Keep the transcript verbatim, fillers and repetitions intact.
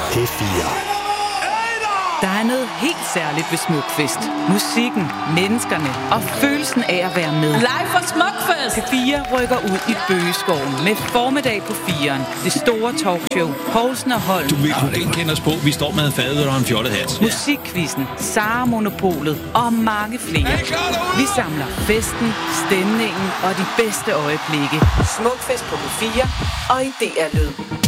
P fire. Der er noget helt særligt ved Smukfest. Musikken, menneskerne og følelsen af at være med. Live fra Smukfest! P fire rykker ud i Bøgeskoven med formiddag på firen. Det store talkshow, Poulsen og Holm. Du vil kunne genkende os på, vi står med en fadet og en fjollet hat. Musikquizzen, Sara Monopolet og mange flere. Vi samler festen, stemningen og de bedste øjeblikke. Smukfest på P fire og i D R Lyd.